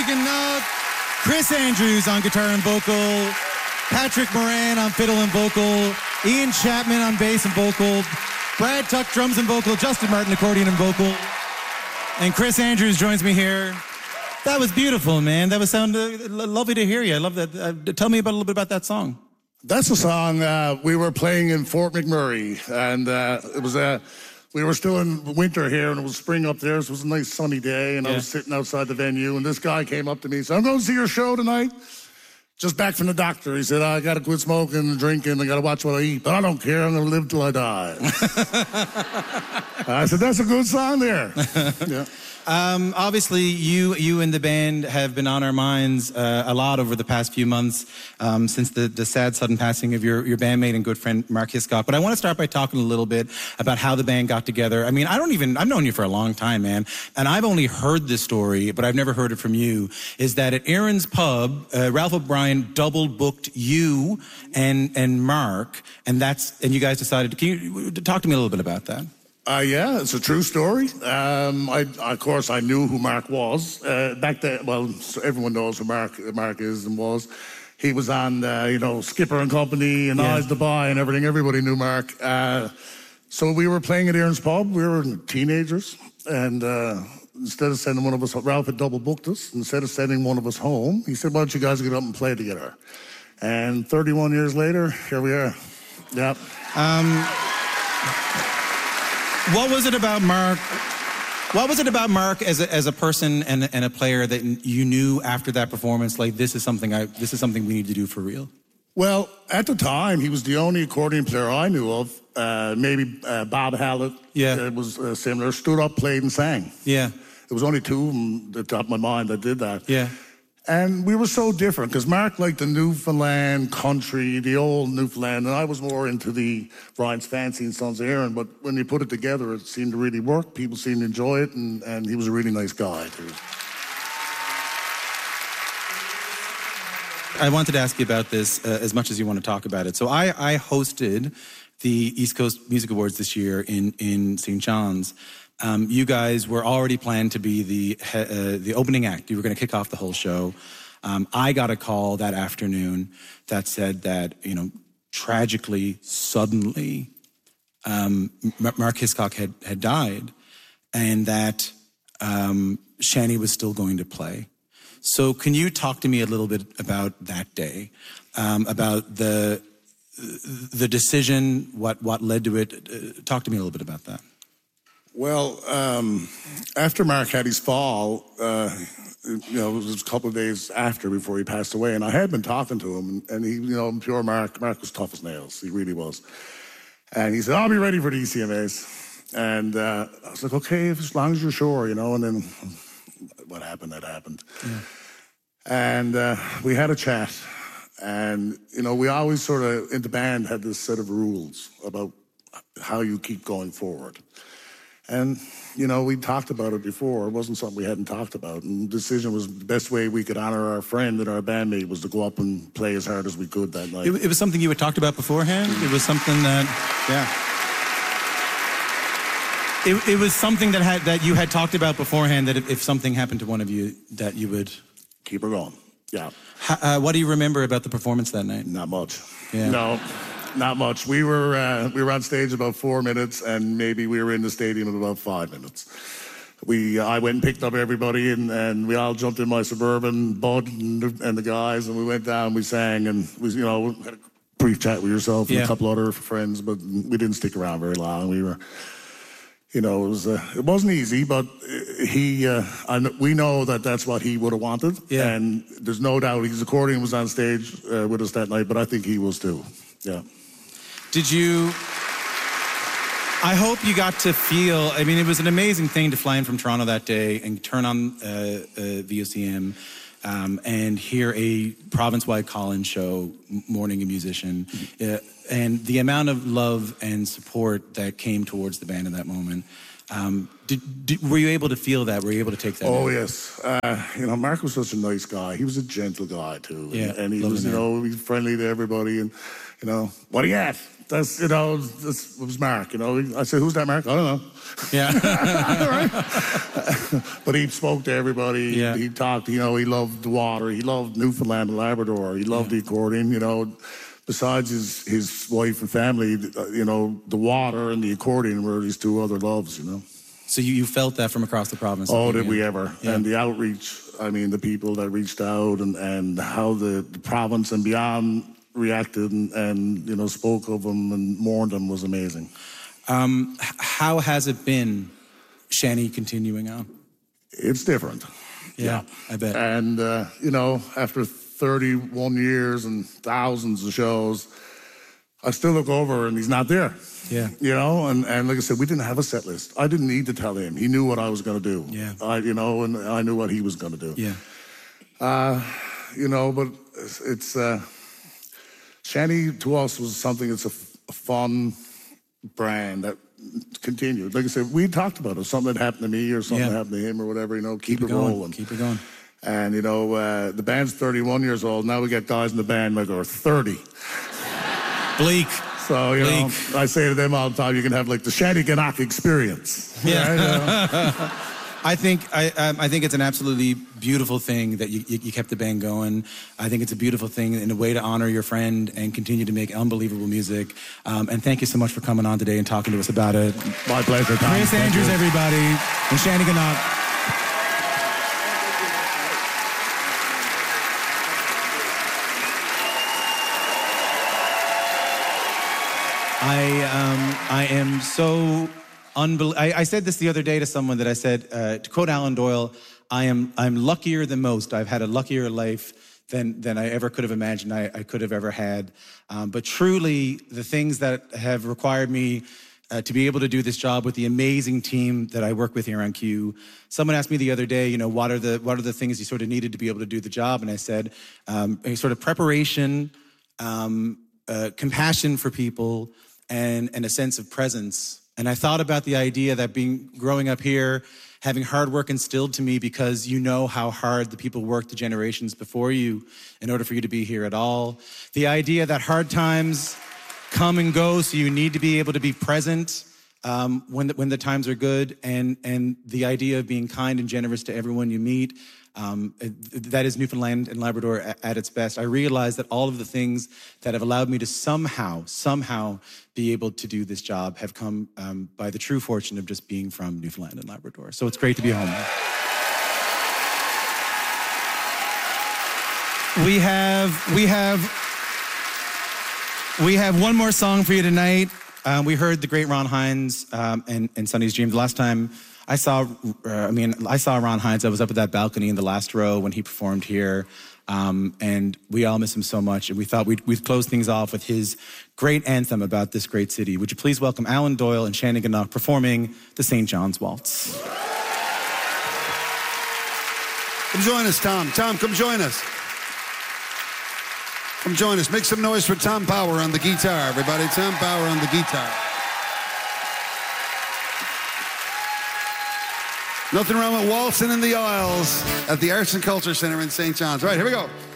Regan Nutt, Chris Andrews on guitar and vocal, Patrick Moran on fiddle and vocal, Ian Chapman on bass and vocal, Brad Tuck drums and vocal, Justin Martin accordion and vocal, and Chris Andrews joins me here. That was beautiful, man. That was lovely to hear you. I love that. Tell me a little bit about that song. That's a song we were playing in Fort McMurray, and it was we were still in winter here, and it was spring up there, so it was a nice sunny day, and I was sitting outside the venue, and this guy came up to me and said, I'm going to see your show tonight. Just back from the doctor. He said, I got to quit smoking and drinking. I got to watch what I eat, but I don't care. I'm going to live till I die. I said, that's a good song there. Yeah. Obviously, you and the band have been on our minds a lot over the past few months since the sad, sudden passing of your bandmate and good friend, Mark Hiscock. But I want to start by talking a little bit about how the band got together. I mean, I've known you for a long time, man, and I've only heard this story, but I've never heard it from you, is that at Aaron's Pub, Ralph O'Brien double booked you and Mark, and you guys decided, can you talk to me a little bit about that? Yeah, it's a true story. Of course, I knew who Mark was. Back then, well, everyone knows who Mark is and was. He was on, Skipper and Company and Eyes to Buy and everything. Everybody knew Mark. So we were playing at Aaron's Pub. We were teenagers. And instead of sending one of us, Ralph had double booked us. Instead of sending one of us home, he said, why don't you guys get up and play together? And 31 years later, here we are. Yep. What was it about Mark? What was it about Mark as a person and a player that you knew after that performance, like this is something we need to do for real? Well, at the time, he was the only accordion player I knew of. Maybe Bob Hallett. Yeah, was similar. Stood up, played, and sang. Yeah, there was only two of them at the top of my mind that did that. Yeah. And we were so different, because Mark liked the Newfoundland country, the old Newfoundland, and I was more into the Brian's Fancy and Sons of Aaron, but when you put it together, it seemed to really work. People seemed to enjoy it, and he was a really nice guy, too. I wanted to ask you about this as much as you want to talk about it. So I hosted the East Coast Music Awards this year in St. John's. You guys were already planned to be the opening act. You were going to kick off the whole show. I got a call that afternoon that said that, tragically, suddenly, Mark Hiscock had died, and that Shani was still going to play. So can you talk to me a little bit about that day, about the decision, what led to it? Talk to me a little bit about that. Well, after Mark had his fall, it was a couple of days before he passed away, and I had been talking to him, and he, pure Mark was tough as nails. He really was. And he said, I'll be ready for the ECMAs. And I was like, okay, as long as you're sure, and then what happened, that happened. Yeah. And we had a chat, and, we always sort of, in the band, had this set of rules about how you keep going forward. And, we talked about it before. It wasn't something we hadn't talked about. And the decision was the best way we could honor our friend and our bandmate was to go up and play as hard as we could that night. It was something you had talked about beforehand? It was something that... Yeah. It was something that you had talked about beforehand, that if something happened to one of you, that you would... Keep her going. Yeah. What do you remember about the performance that night? Not much. Yeah. No. Not much. We were on stage about 4 minutes, and maybe we were in the stadium in about 5 minutes. I went and picked up everybody, and we all jumped in my Suburban, Bud and the guys, and we went down, we sang, and we had a brief chat with yourself and a couple other friends, but we didn't stick around very long. We were, it wasn't easy, but we know that that's what he would have wanted, and there's no doubt his accordion was on stage with us that night, but I think he was too. Yeah. I hope you got to feel, it was an amazing thing to fly in from Toronto that day and turn on VOCM and hear a province-wide call-in show, Morning a Musician, and the amount of love and support that came towards the band in that moment. Were you able to feel that? Were you able to take that? Oh, yes. Mark was such a nice guy. He was a gentle guy, too. Yeah, and he was, he was friendly to everybody. And, what do you at? That's, you know, this was Mark, you know. I said, who's that, Mark? I don't know. Yeah. But he spoke to everybody. Yeah. He talked, you know, he loved the water. He loved Newfoundland and Labrador. He loved the accordion, you know. Besides his wife and family, you know, the water and the accordion were his two other loves, you know. So you felt that from across the province? Oh, did we ever. Yeah. And the outreach, I mean, the people that reached out and how the province and beyond reacted and, you know, spoke of them and mourned them was amazing. How has it been, Shanny, continuing on? It's different. Yeah, I bet. And, you know, after 31 years and thousands of shows, I still look over and he's not there. Yeah. You know, and like I said, we didn't have a set list. I didn't need to tell him. He knew what I was going to do. Yeah. You know, and I knew what he was going to do. Yeah. You know, but it's Shanny to us was something that's a fun brand that continued. Like I said, we talked about it. Something that happened to me or something that happened to him or whatever, you know, keep it rolling. Keep it going. And, you know, the band's 31 years old. Now we got guys in the band that are 30. Bleak. So, you know, I say to them all the time, you can have like the Shanny Gannock experience. Yeah. Right? I think it's an absolutely beautiful thing that you kept the band going. I think it's a beautiful thing in a way to honor your friend and continue to make unbelievable music. And thank you so much for coming on today and talking to us about it. My pleasure, Tom. Chris Andrews, everybody, and Shanny Gannock. I am so I said this the other day to someone that I said, to quote Alan Doyle, I'm luckier than most. I've had a luckier life than I ever could have imagined I could have ever had. But truly, the things that have required me to be able to do this job with the amazing team that I work with here on Q. Someone asked me the other day, you know, what are the things you sort of needed to be able to do the job? And I said, a sort of preparation, compassion for people, and a sense of presence. And I thought about the idea that growing up here, having hard work instilled to me because you know how hard the people worked the generations before you in order for you to be here at all. The idea that hard times come and go, so you need to be able to be present when the times are good, and the idea of being kind and generous to everyone you meet. That is Newfoundland and Labrador at its best. I realize that all of the things that have allowed me to somehow be able to do this job have come by the true fortune of just being from Newfoundland and Labrador. So it's great to be home. We have one more song for you tonight. We heard the great Ron Hynes and Sonny's Dream. The last time I saw Ron Hynes, I was up at that balcony in the last row when he performed here. And we all miss him so much. And we thought we'd close things off with his great anthem about this great city. Would you please welcome Alan Doyle and Shanny Gannock performing the St. John's Waltz. Come join us, Tom. Tom, come join us. Come join us. Make some noise for Tom Power on the guitar, everybody. Tom Power on the guitar. Nothing wrong with waltzing in the aisles at the Arts and Culture Center in St. John's. All right, here we go.